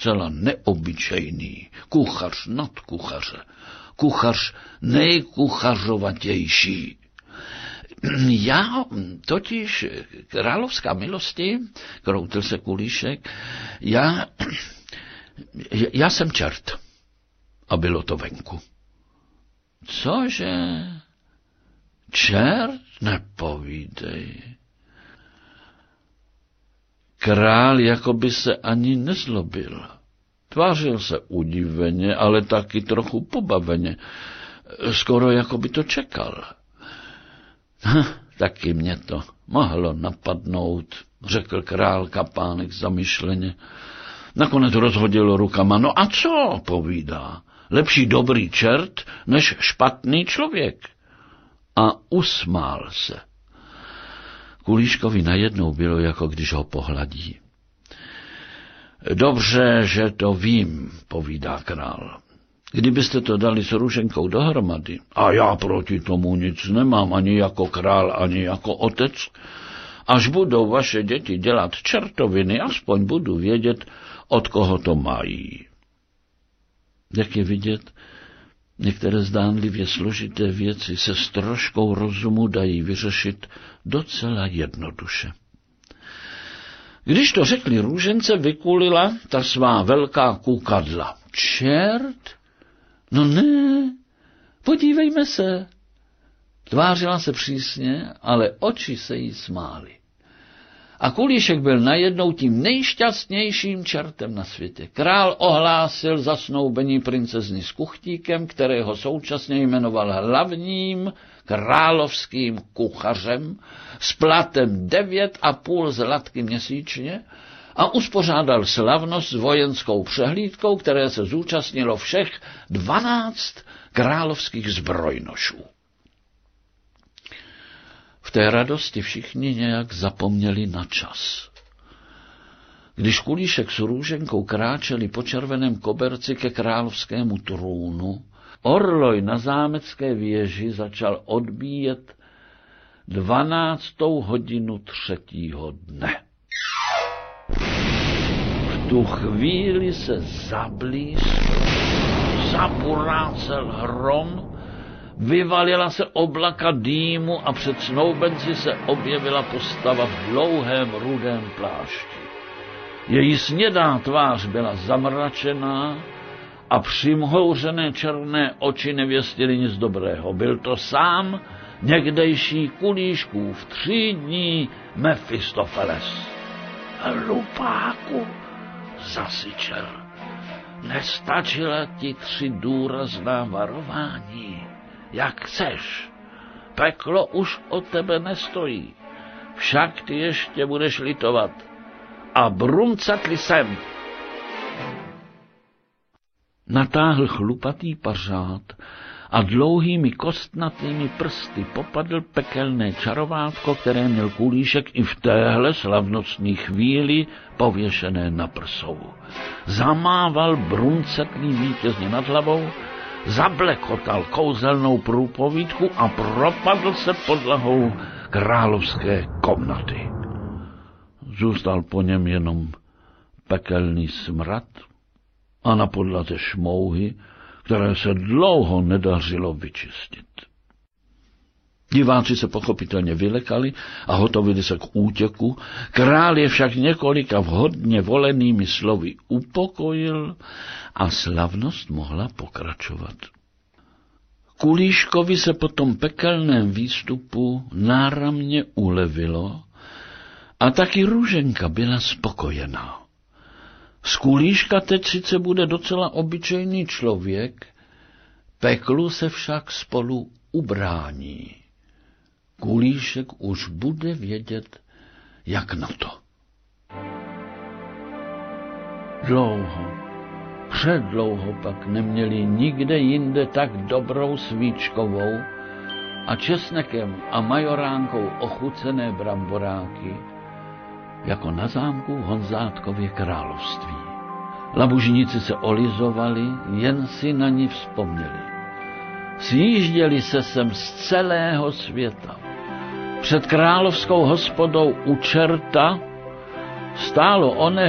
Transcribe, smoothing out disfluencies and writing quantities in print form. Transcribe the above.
zcela neobyčejný, kuchař nad kuchaře, kuchař nejkuchařovatější. Já totiž, královská milosti, kroutil se Kulíšek, já jsem čert. A bylo to venku. Cože? Čert? Nepovídej. Král jako by se ani nezlobil. Tvářil se udiveně, ale taky trochu pobaveně. Skoro jako by to čekal. Taky mě to mohlo napadnout, řekl král Kapánek zamyšleně. Nakonec rozhodil rukama. No a co, povídá, lepší dobrý čert, než špatný člověk. A usmál se. Kulíškovi najednou bylo, jako když ho pohladí. Dobře, že to vím, povídá král. Kdybyste to dali s Růženkou dohromady, a já proti tomu nic nemám, ani jako král, ani jako otec, až budou vaše děti dělat čertoviny, aspoň budu vědět, od koho to mají. Jak je vidět, některé zdánlivě složité věci se s troškou rozumu dají vyřešit docela jednoduše. Když to řekli Růžence, vykulila ta svá velká kukadla. Čert? No ne, podívejme se. Tvářila se přísně, ale oči se jí smály. A Kulíšek byl najednou tím nejšťastnějším čertem na světě. Král ohlásil zasnoubení princezny s Kuchtíkem, kterého současně jmenoval hlavním královským kuchařem s platem 9,5 zlatky měsíčně a uspořádal slavnost s vojenskou přehlídkou, které se zúčastnilo všech 12 královských zbrojnošů. V té radosti všichni nějak zapomněli na čas. Když Kulíšek s Růženkou kráčeli po červeném koberci ke královskému trůnu, orloj na zámecké věži začal odbíjet 12. hodinu 3. dne. V tu chvíli se zablízl, zaburácel hrom, vyvalila se oblaka dýmu a před snoubenci se objevila postava v dlouhém rudém plášti. Její snědá tvář byla zamračená a přimhouřené černé oči nevěstily nic dobrého. Byl to sám někdejší Kulíškův třídní Mefistofeles. Hlupáku, zasyčel, nestačila ti 3 důrazná varování. Jak chceš, peklo už o tebe nestojí, však ty ještě budeš litovat. A brumcatli sem. Natáhl chlupatý pařád a dlouhými kostnatými prsty popadl pekelné čarovátko, které měl Kulíšek i v téhle slavnostní chvíli pověšené na prsou. Zamával brumcatlý vítězně nad hlavou, zablekotal kouzelnou průpovídku a propadl se podlahou královské komnaty. Zůstal po něm jenom pekelný smrad a na podlaze šmouhy, které se dlouho nedařilo vyčistit. Diváci se pochopitelně vylekali a hotovili se k útěku. Král je však několika vhodně volenými slovy upokojil a slavnost mohla pokračovat. Kulíškovi se po tom pekelném výstupu náramně ulevilo a taky Růženka byla spokojená. Z Kulíška teď sice bude docela obyčejný člověk, peklu se však spolu ubrání. Kulíšek už bude vědět, jak na to. Předlouho pak neměli nikde jinde tak dobrou svíčkovou a česnekem a majoránkou ochucené bramboráky, jako na zámku v Honzátkově království. Labužníci se olizovali, jen si na ní vzpomněli. Sjížděli se sem z celého světa. Před královskou hospodou u čerta stálo oné